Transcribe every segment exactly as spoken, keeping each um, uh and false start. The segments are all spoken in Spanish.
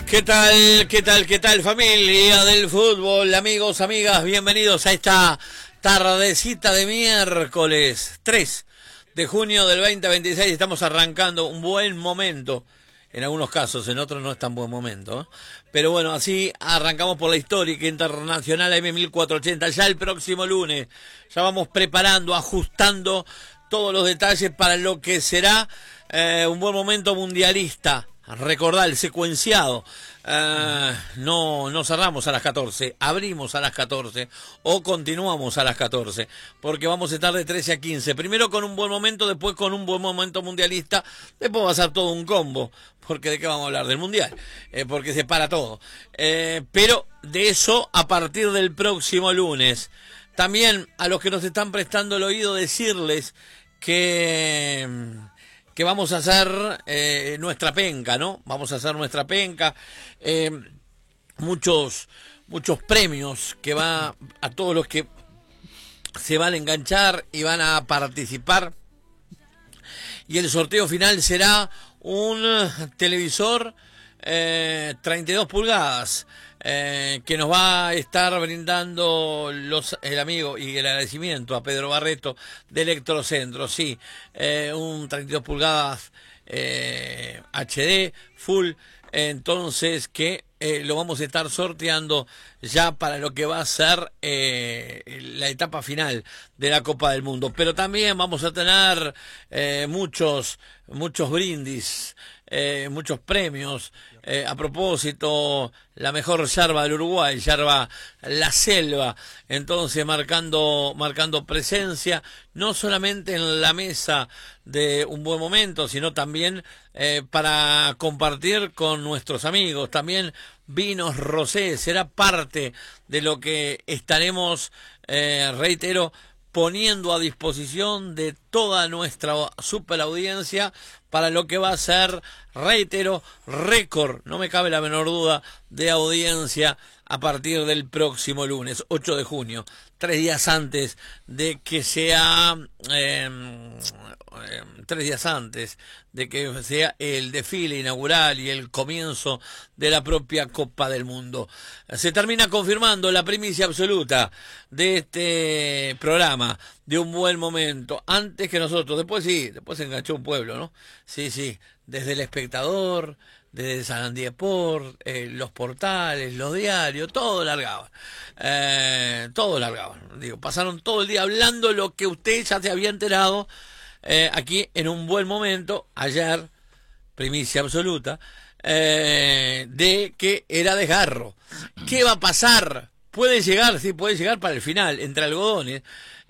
¿Qué tal, qué tal, qué tal, familia del fútbol, amigos, amigas? Bienvenidos a esta tardecita de miércoles tres de junio del veinte veintiséis. Estamos arrancando un buen momento, en algunos casos, en otros no es tan buen momento, ¿eh? Pero bueno, así arrancamos por la histórica internacional M mil cuatrocientos ochenta. Ya el próximo lunes, ya vamos preparando, ajustando todos los detalles para lo que será eh, un buen momento mundialista. Recordá el secuenciado. Uh, no, no cerramos a las catorce, abrimos a las catorce o continuamos a las catorce, porque vamos a estar de trece a quince. Primero con un buen momento, después con un buen momento mundialista, después va a ser todo un combo, porque de qué vamos a hablar, del mundial, eh, porque se para todo. Eh, pero de eso a partir del próximo lunes. También a los que nos están prestando el oído decirles que... que vamos a hacer eh, nuestra penca, ¿no? Vamos a hacer nuestra penca, eh, muchos, muchos premios que va a todos los que se van a enganchar y van a participar. Y el sorteo final será un televisor eh, treinta y dos pulgadas. Eh, que nos va a estar brindando los, el amigo y el agradecimiento a Pedro Barreto de Electrocentro, sí, eh, un treinta y dos pulgadas eh, H D full, entonces que eh, lo vamos a estar sorteando ya para lo que va a ser eh, la etapa final de la Copa del Mundo, pero también vamos a tener eh, muchos, muchos brindis, eh, muchos premios. Eh, a propósito, la mejor yerba del Uruguay, yerba La Selva, entonces marcando, marcando presencia, no solamente en la mesa de un buen momento, sino también eh, para compartir con nuestros amigos, también vinos rosé, será parte de lo que estaremos, eh, reitero, poniendo a disposición de toda nuestra super audiencia para lo que va a ser, reitero, récord, no me cabe la menor duda, de audiencia a partir del próximo lunes, ocho de junio, tres días antes de que sea, eh, eh, tres días antes de que sea el desfile inaugural y el comienzo de la propia Copa del Mundo. Se termina confirmando la primicia absoluta de este programa, de un buen momento, antes que nosotros, después sí, después se enganchó un pueblo, ¿no? Sí, sí, desde El Espectador, desde San Andrés Sport, eh, los portales, los diarios, todo largaban, eh, todo largaban, digo, pasaron todo el día hablando lo que usted ya se había enterado, eh, aquí en un buen momento, ayer, primicia absoluta, eh, de que era desgarro. ¿Qué va a pasar? Puede llegar, sí, puede llegar para el final, entre algodones.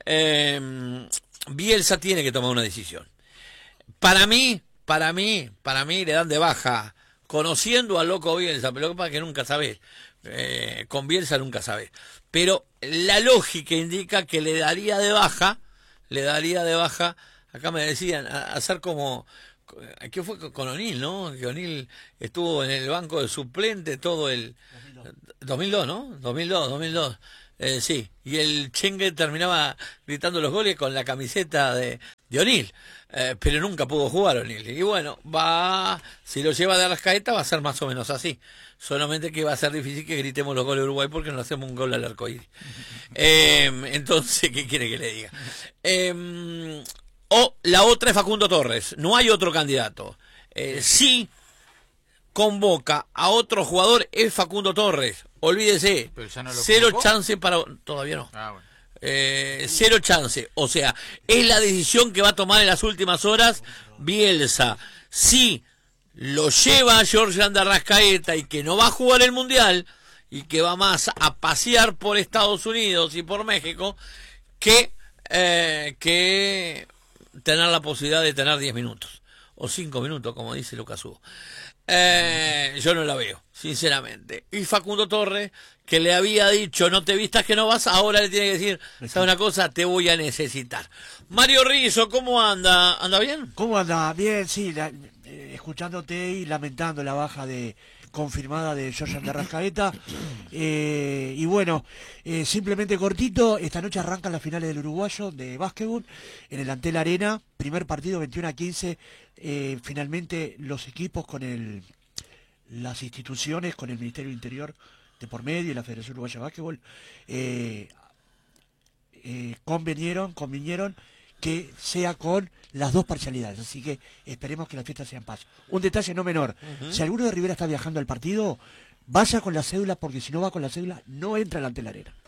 Eh, Bielsa tiene que tomar una decisión. Para mí, para mí, para mí le dan de baja, conociendo al loco Bielsa, pero lo que pasa es que nunca sabés, eh, con Bielsa nunca sabés. Pero la lógica indica que le daría de baja, le daría de baja, acá me decían, a, hacer como, ¿qué fue con O'Neill, no? Que O'Neill estuvo en el banco de suplente todo el... dos mil dos, ¿no? dos mil dos, dos mil dos. Eh, sí, y el Chengue terminaba gritando los goles con la camiseta de, de O'Neill, eh, pero nunca pudo jugar O'Neill. Y bueno, va, si lo lleva de Arrascaeta va a ser más o menos así, solamente que va a ser difícil que gritemos los goles de Uruguay porque no hacemos un gol al arcoíris. Eh, entonces, ¿qué quiere que le diga? Eh, o la otra es Facundo Torres, no hay otro candidato. Eh, sí convoca a otro jugador es Facundo Torres, olvídese, pero ya no lo cero convocó. Chance para, todavía no, ah, bueno. eh, cero chance, o sea, es la decisión que va a tomar en las últimas horas Bielsa. Si lo lleva a Georgian de Arrascaeta y que no va a jugar el Mundial y que va más a pasear por Estados Unidos y por México que, eh, que tener la posibilidad de tener diez minutos o cinco minutos, como dice Lucas Hugo. Eh, yo no la veo, sinceramente. Y Facundo Torres, que le había dicho no te vistas que no vas, ahora le tiene que decir, ¿sabes una cosa? Te voy a necesitar. Mario Rizzo, ¿cómo anda? ¿Anda bien? ¿Cómo anda? Bien, sí, la, eh, escuchándote y lamentando la baja de confirmada de Georgian de Arrascaeta. Eh, y bueno, eh, simplemente cortito, esta noche arrancan las finales del uruguayo de básquetbol en el Antel Arena, primer partido veintiuno a quince, eh, finalmente los equipos con el las instituciones con el Ministerio del Interior de por medio y la Federación Uruguaya de Básquetbol eh, eh, convenieron, convinieron que sea con las dos parcialidades, así que esperemos que la fiesta sea en paz. Un detalle no menor, uh-huh. si alguno de Rivera está viajando al partido, vaya con la cédula, porque si no va con la cédula, no entra delante de la arena.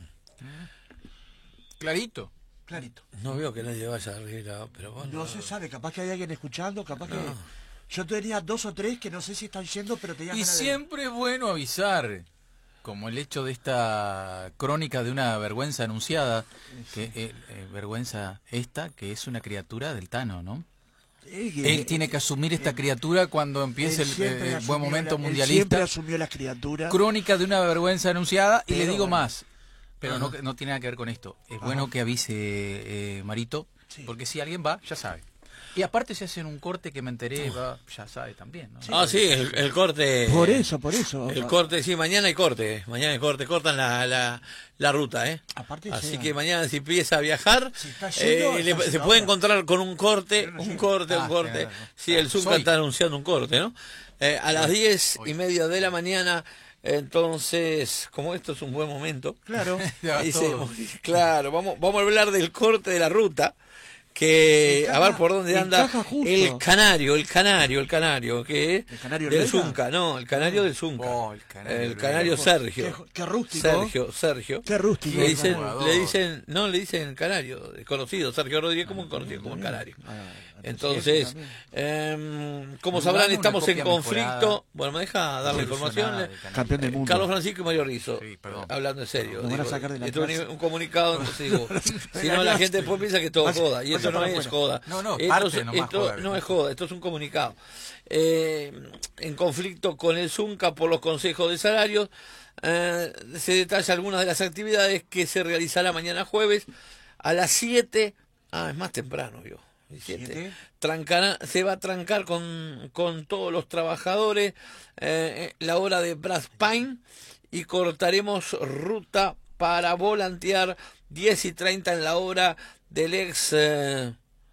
Clarito. Clarito. No veo que nadie vaya a Rivera, pero bueno. No se sabe, capaz que hay alguien escuchando, capaz no. que... Yo tenía dos o tres que no sé si están yendo, pero tenía Y ganas de... siempre es bueno avisar, como el hecho de esta crónica de una vergüenza anunciada, que eh, eh, vergüenza esta, que es una criatura del Tano, ¿no? Eh, que, él tiene que asumir esta eh, criatura cuando empiece el eh, buen momento la, mundialista. Él siempre asumió las criaturas. Crónica de una vergüenza anunciada, pero, y le digo bueno. más, pero no, no tiene nada que ver con esto. Es Ajá. bueno que avise eh, Marito, sí. porque si alguien va, ya sabe. Y aparte se hacen un corte que me enteré, va, ya sabe también, ¿no? Sí, ah, sí, el, el corte... Por eso, por eso. El corte, sí, mañana hay corte, mañana hay corte, cortan la, la, la ruta, ¿eh? Aparte Así sea, que mañana si empieza a viajar, si yendo, eh, le, se puede encontrar con un corte, no, un corte, ah, un corte. Claro, no. Sí, el Zunca está anunciando un corte, ¿no? Eh, a las diez y media de la mañana... Entonces, como esto es un buen momento, claro, dice, claro, vamos, vamos a hablar del corte de la ruta, que encaja, a ver por dónde anda el canario, el canario, el canario, que ¿El canario del Zunca, no, el canario del Zunca, oh, el canario, el canario Sergio, qué, qué rústico, Sergio, Sergio, qué rústico, le dicen, le dicen, no, le dicen canario, conocido, Sergio Rodríguez como un conocido como el canario. Entonces, eh, como sabrán, estamos en conflicto. Mejorada. Bueno, me deja dar la información. Campeón del mundo. Carlos Francisco y Mario Rizzo, sí, hablando en serio. Digo, esto es un comunicado, entonces digo, si no la gente después piensa que todo joda, y esto no es joda. No, no, esto, parte esto joder, no es joda, esto es un comunicado. Eh, en conflicto con el Zunca por los consejos de salarios, eh, se detalla algunas de las actividades que se realizará mañana jueves a las siete. Ah, es más temprano, yo. Trancará, se va a trancar con, con todos los trabajadores eh, la hora de Brass Pine y cortaremos ruta para volantear diez y treinta en la hora del ex eh,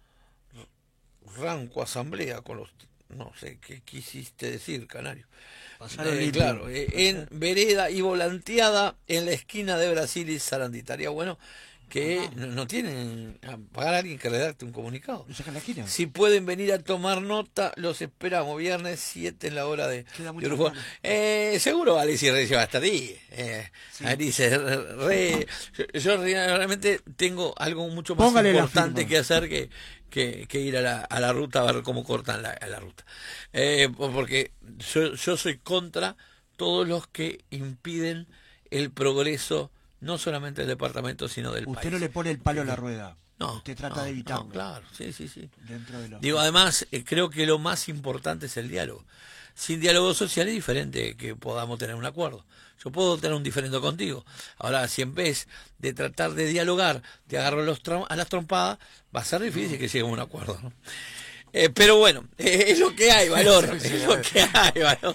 Ranco Asamblea con los... No sé, ¿qué quisiste decir, canario? Eh, claro, eh, en vereda y volanteada en la esquina de Brasil y Sarandí. Estaría bueno que no, no tienen a pagar a alguien que redacte un comunicado. Si pueden venir a tomar nota, los esperamos. Viernes siete en la hora de, de Uruguay. Eh, seguro Alicia Reyes va a estar ahí. Eh, sí. Alicia, re, yo, yo realmente tengo algo mucho más Póngale importante que hacer que, que, que ir a la, a la ruta a ver cómo cortan la, a la ruta. Eh, porque yo, yo soy contra todos los que impiden el progreso no solamente del departamento, sino del Usted país. Usted no le pone el palo a la rueda. No. Usted trata no, de evitarlo. No, claro, sí, sí, sí. Dentro de los... Digo, además, eh, creo que lo más importante es el diálogo. Sin diálogo social es diferente que podamos tener un acuerdo. Yo puedo tener un diferendo contigo. Ahora, si en vez de tratar de dialogar te agarro los a las trompadas, va a ser difícil que lleguemos a un acuerdo, ¿no? Eh, pero bueno, eh, es lo que hay, valor. Es lo que hay, valor.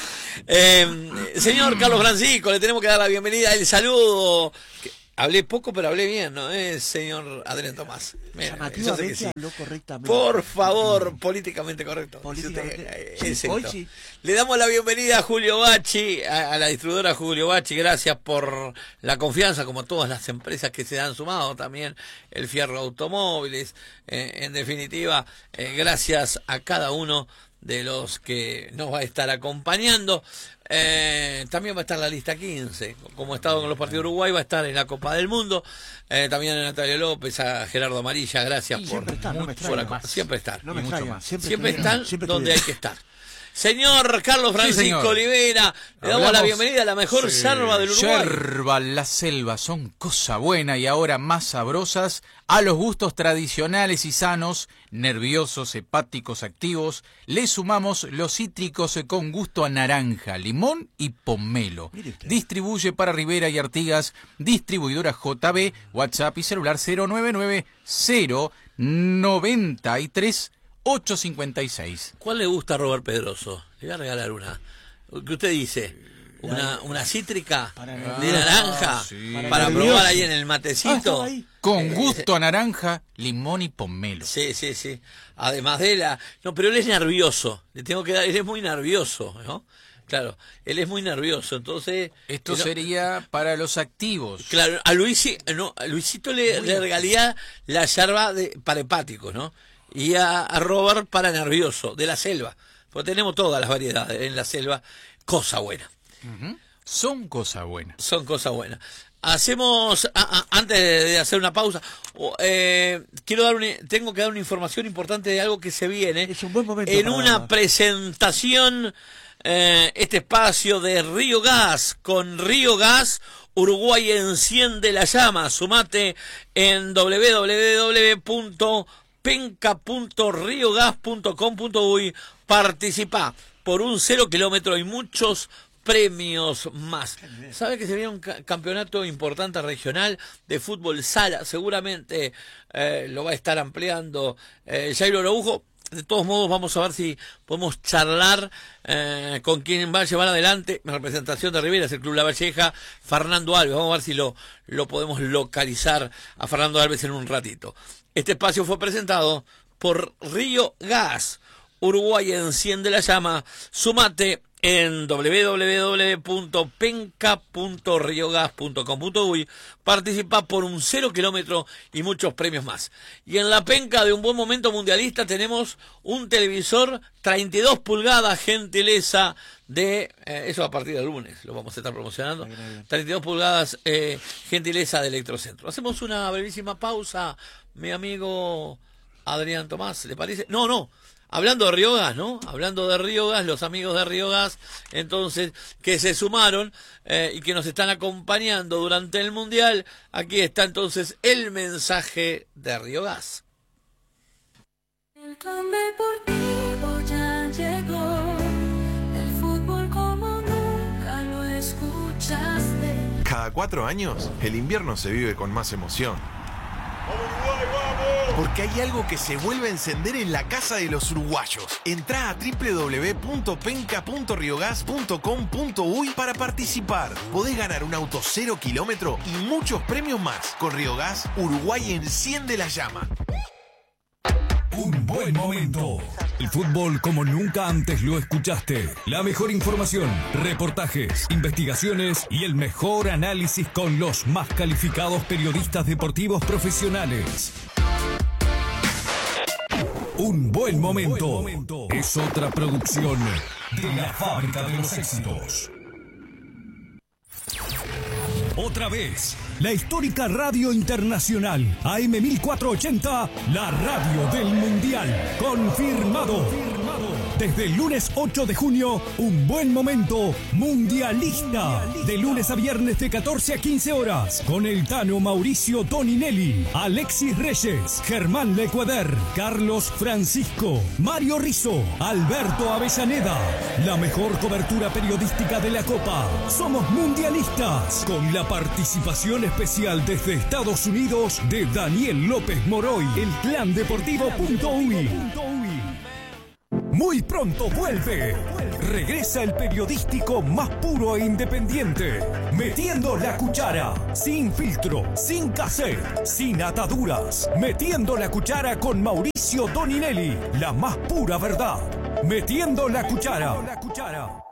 Eh, señor Carlos Francisco, le tenemos que dar la bienvenida, el saludo. Que, hablé poco, pero hablé bien, ¿no? Eh, señor Adrián Tomás. Mira, Llamativamente sí. Habló correctamente. Por favor, políticamente correcto. Políticamente, si usted, sí, hoy sí. Le damos la bienvenida a Julio Bacci, a, a la distribuidora Julio Bacci. Gracias por la confianza, como todas las empresas que se han sumado, también el Fierro Automóviles. Eh, en definitiva, eh, gracias a cada uno de los que nos va a estar acompañando. Eh, también va a estar la lista quince, como ha estado con los partidos de Uruguay, va a estar en la Copa del Mundo. Eh, también a Natalia López, a Gerardo Amarilla, gracias por, siempre están, no me por la, siempre están, no me extraña, siempre, siempre están siempre donde hay que estar. Señor Carlos Francisco sí, señor. Olivera, le damos la bienvenida a la mejor sí. yerba del Uruguay. Yerba, la selva, son cosa buena y ahora más sabrosas, a los gustos tradicionales y sanos, nerviosos, hepáticos, activos, le sumamos los cítricos con gusto a naranja, limón y pomelo. Distribuye para Rivera y Artigas, distribuidora J B, WhatsApp y celular cero nueve nueve cero noventa y tres ocho cincuenta y seis. ¿Cuál le gusta a Robert Pedroso? Le voy a regalar una. ¿Qué usted dice? Una, una cítrica para de naranja, sí. para, para probar ahí en el matecito. Ah, con gusto a naranja, limón y pomelo. Sí, sí, sí. Además de la... No, pero él es nervioso. Le tengo que dar... Él es muy nervioso, ¿no? Claro, él es muy nervioso, entonces... Esto no, sería para los activos. Claro, a, Luisi, no, a Luisito le, le regalía la yerba de, para hepáticos, ¿no? Y a, a Robert para nervioso, de la selva. Porque tenemos todas las variedades en la selva, cosa buena. Uh-huh. Son cosas buenas. Son cosas buenas. Hacemos, a, a, antes de hacer una pausa, eh, quiero dar una, tengo que dar una información importante de algo que se viene. Es un buen momento en para... una presentación... Eh, este espacio de Río Gas. Con Río Gas, Uruguay enciende la llama. Sumate en doble u doble u doble u punto penca punto rio gas punto com punto uy. Participa por un cero kilómetro y muchos premios más. ¿Sabe que se viene un ca- campeonato importante regional de fútbol sala? Seguramente eh, lo va a estar ampliando eh, Jairo Araujo. De todos modos, vamos a ver si podemos charlar eh, con quien va a llevar adelante la representación de Rivera, es el Club La Valleja, Fernando Alves. Vamos a ver si lo, lo podemos localizar a Fernando Alves en un ratito. Este espacio fue presentado por Río Gas. Uruguay enciende la llama. Sumate en doble u doble u doble u punto penca punto rio gas punto com punto uy. Participa por un cero kilómetro y muchos premios más. Y en la penca de un buen momento mundialista tenemos un televisor treinta y dos pulgadas, gentileza de... Eh, eso a partir del lunes lo vamos a estar promocionando. treinta y dos pulgadas, eh, gentileza de Electrocentro. Hacemos una brevísima pausa, mi amigo Adrián Tomás, ¿le parece? No, no. Hablando de Río Gas, ¿no? Hablando de Río Gas, los amigos de Río Gas, entonces, que se sumaron eh, y que nos están acompañando durante el Mundial. Aquí está entonces el mensaje de Río Gas. El Clan Deportivo ya llegó, el fútbol como nunca lo escuchaste. Cada cuatro años, el invierno se vive con más emoción. Porque hay algo que se vuelve a encender en la casa de los uruguayos. Entrá a doble u doble u doble u punto penca punto rio gas punto com punto uy para participar. Podés ganar un auto cero kilómetro y muchos premios más. Con Río Gas, Uruguay enciende la llama. Un buen momento. El fútbol como nunca antes lo escuchaste. La mejor información, reportajes, investigaciones y el mejor análisis con los más calificados periodistas deportivos profesionales. Un buen momento. Un buen momento es otra producción de la Fábrica de los Éxitos. Otra vez, la histórica Radio Internacional A M mil cuatrocientos ochenta, la radio del Mundial. Confirmado. Desde el lunes ocho de junio, un buen momento mundialista. De lunes a viernes de catorce a quince horas. Con el Tano Mauricio Toninelli, Alexis Reyes, Germán Lecuader, Carlos Francisco, Mario Rizzo, Alberto Avellaneda. La mejor cobertura periodística de la Copa. Somos mundialistas. Con la participación especial desde Estados Unidos de Daniel López Moroy, el clan deportivo punto uy. Muy pronto vuelve. Regresa el periodístico más puro e independiente. Metiendo la cuchara. Sin filtro, sin cassette, sin ataduras. Metiendo la cuchara con Mauricio Toninelli. La más pura verdad. Metiendo la cuchara.